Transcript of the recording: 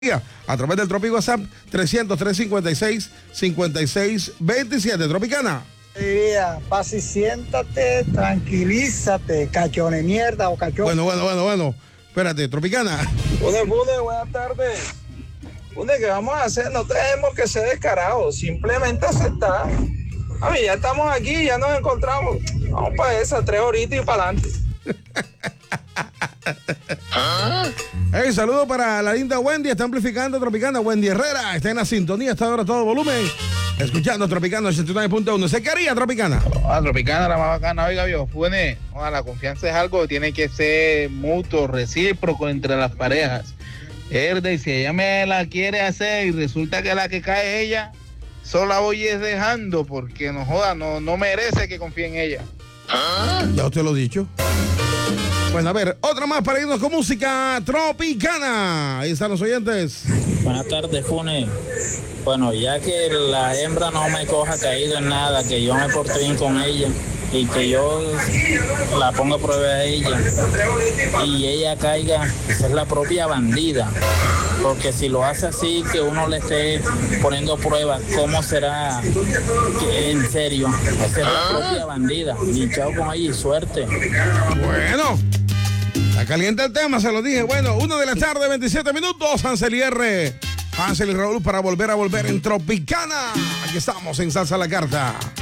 a través del Tropic WhatsApp 300-356-5627. Tropicana. Pasa y siéntate, tranquilízate, cachón de mierda o cachón. Bueno. Espérate, Tropicana. Buenas tardes. ¿Qué vamos a hacer? No tenemos que ser descarados, simplemente aceptar. A mí, ya estamos aquí, ya nos encontramos. Vamos para esa, 3 horitas y para adelante. Hey, saludo para la linda Wendy, está amplificando Tropicana. Wendy Herrera está en la sintonía, está ahora todo volumen, escuchando Tropicana 89.1. ¿Se qué haría, Tropicana? Tropicana, la más bacana. Oiga, viejo, Fuene, la confianza es algo que tiene que ser mutuo, recíproco entre las parejas. Y si ella me la quiere hacer y resulta que la que cae es ella, solo la voy es dejando porque no joda, no merece que confíe en ella. Ya usted lo ha dicho. Bueno, a ver, otra más para irnos con música Tropicana. Ahí están los oyentes. Buenas tardes, Fune. Bueno, ya que la hembra no me coja caído en nada, que yo me porte bien con ella y que yo la ponga a prueba a ella y ella caiga, esa es la propia bandida. Porque si lo hace así, que uno le esté poniendo pruebas, ¿cómo será en serio? Esa es la propia bandida. Y chao con ella y suerte. Bueno, está caliente el tema, se lo dije. Bueno, 1 de la tarde, 27 minutos. Hansel y R. Hansel y Raúl para volver a volver en Tropicana. Aquí estamos en Salsa a la Carta.